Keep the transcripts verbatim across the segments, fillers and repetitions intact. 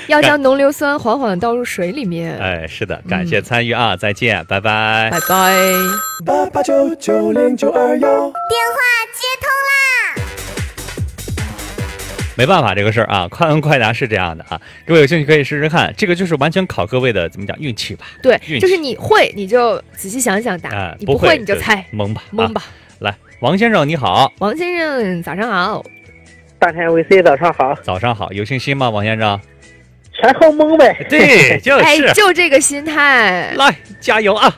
要将浓硫酸缓缓倒入水里面。 哎，是的，感谢参与啊，嗯、再见，拜拜， 拜拜。 八八九九零九二幺， 电话接通啦！ 没办法，这个事儿啊，快问快答是这样的啊，各位有兴趣可以试试看，这个就是完全考各位的怎么讲运气吧？ 对，就是你会你就仔细想想答， 啊、 你不会你就猜， 蒙吧， 蒙吧。 啊、来，王先生你好， 王先生早上好， 大天 V C 早上好， 早上好，有信心吗，王先生？ 全靠蒙呗。 对，就是， 哎，就这个心态， 来加油啊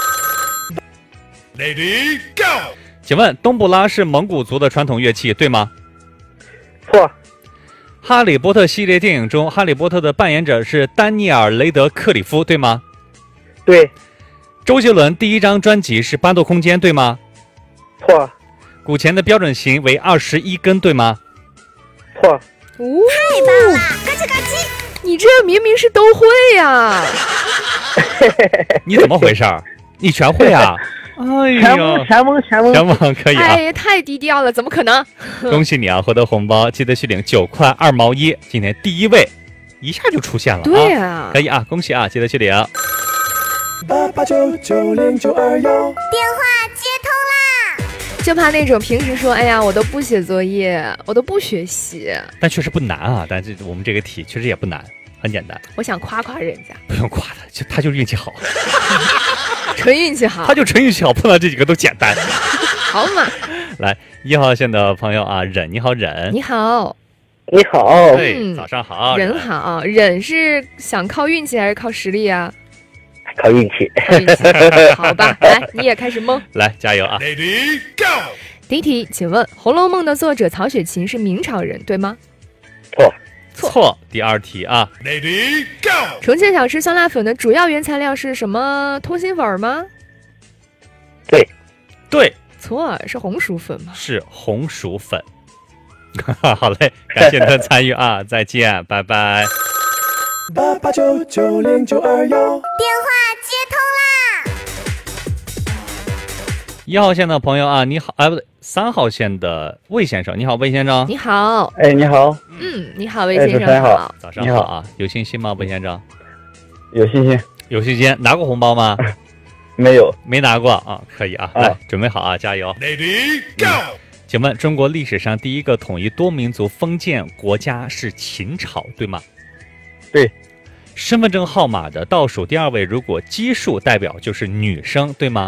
！Lady Go， 请问冬不拉是蒙古族的传统乐器，对吗？ 错。 哈利波特系列电影中，哈利波特的扮演者是丹尼尔·雷德克里夫，对吗？ 对。 周杰伦第一张专辑是《八度空间》，对吗？ 错。 古钱的标准型为二十一根，对吗？ 错。 哦， 太棒了，咯吱咯吱！ 你这明明是都会呀、啊！ 你怎么回事儿？你全会啊？哎呦， 全蒙全蒙全蒙全蒙可以啊！ 哎呀，太低调了，怎么可能？ 恭喜你啊，获得红包，记得去领九块二毛一。今天第一位一下就出现了啊！ 对啊， 可以啊，恭喜啊，记得去领。 八八九九零九二幺， 电话接通啦！ 就怕那种平时说，哎呀，我都不写作业，我都不学习， 但确实不难啊，但是我们这个题确实也不难，很简单。 我想夸夸人家， 不用夸他，就他就是运气好。 纯运气好， 他就纯运气好，碰到这几个都简单。 好嘛， 来一号线的朋友啊，忍，你好忍， 你好， 你好， 对、嗯，早上好， 忍好，忍是想靠运气还是靠实力啊？ 靠运气， 靠运气，好吧，来你也开始蒙， 来加油啊 ！Lady Go， 第一题，请问《红楼梦》的作者曹雪芹是明朝人，对吗？ 错。 错。 错。第二题啊 ，Lady Go， 重庆小吃酸辣粉的主要原材料是什么？通心粉吗？ 对。 对。 错，是红薯粉吗？ 是红薯粉。好嘞，感谢您的参与啊，再见，拜拜。 八八九九零九二幺， 电话接通啦！ 一号线的朋友啊，你好，哎不对，三号线的魏先生，你好，魏先生。 你好， 哎，你好， 嗯，你好，魏先生好， 好， 早上好啊，有信心吗，魏先生？ 有信心， 有信心，拿过红包吗？ 没有， 没拿过啊，可以啊， 啊来，准备好啊，加油 Lady Go，、 嗯、请问中国历史上第一个统一多民族封建国家是秦朝，对吗？ 对。 身份证号码的倒数第二位如果奇数代表就是女生，对吗？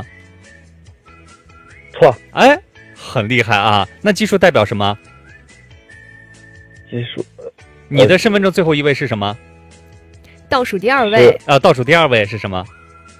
错。 哎，很厉害啊，那奇数代表什么？ 奇数。 你的身份证最后一位是什么？ 倒数第二位。 呃，倒数第二位是什么？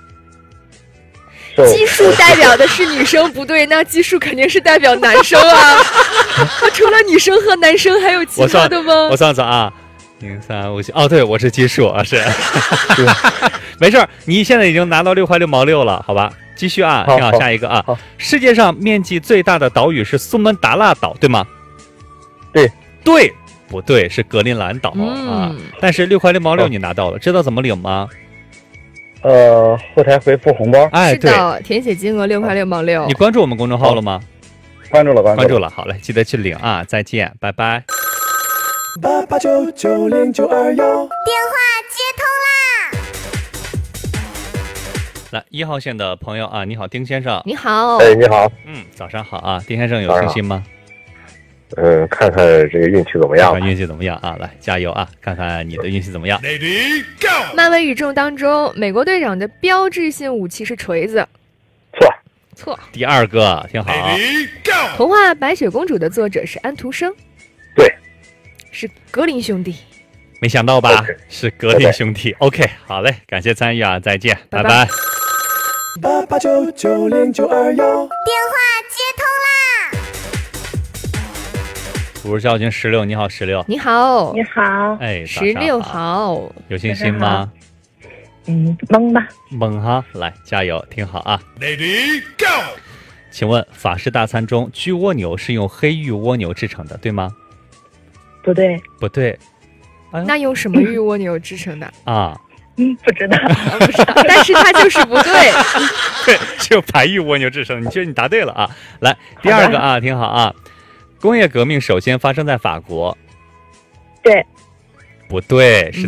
奇数代表的是女生，不对，那奇数肯定是代表男生啊。除了女生和男生，还有其他的吗？ 我算算啊，零三五七，哦，对，我是奇数啊，是。没事，你现在已经拿到六块六毛六了，好吧？继续啊，挺好，下一个啊。世界上面积最大的岛屿是苏门答腊岛，对吗？ 对。 对，不对，是格陵兰岛、 嗯、 啊。但是六块六毛六你拿到了，知道怎么领吗？ 呃，后台回复红包。 哎，对， 填写金额六块六毛六。 你关注我们公众号了吗？ 关注了，关注了， 关注了。好嘞，记得去领啊！再见，拜拜。 八八九九零九二幺， 电话接通啦！ 来，一号线的朋友啊，你好，丁先生。 你好。 哎，你好。 嗯，早上好啊，丁先生有信心吗？ 嗯，看看这个运气怎么样？ 看看运气怎么样啊？来，加油啊！看看你的运气怎么样 ？Lady Go。 漫威宇宙当中，美国队长的标志性武器是锤子。 错。 错。 第二个，挺好。 Lady Go。 童话《白雪公主》的作者是安徒生。 对。 是格林兄弟。 没想到吧？ Okay. 是格林兄弟。OK， 好嘞，感谢参与啊，再见，拜拜。 拜拜八八九九零九二幺， 电话接通啦！ 五十校军十六，你好，十六。 你好。 你好。 哎， 十六好。 有信心吗？ 嗯，蒙吧。 蒙哈，来加油，听好啊。 Lady Go。 请问法式大餐中焗蜗牛是用黑玉蜗牛制成的，对吗？ 不对。 不对。 哎、那用什么玉蜗牛制成的？ 啊。 嗯，不知道， 啊、不知道，但是它就是不对。 对，是用白玉蜗牛制成的。你觉得你答对了啊？来，第二个啊，听好啊。工业革命首先发生在法国。 对。 不对，是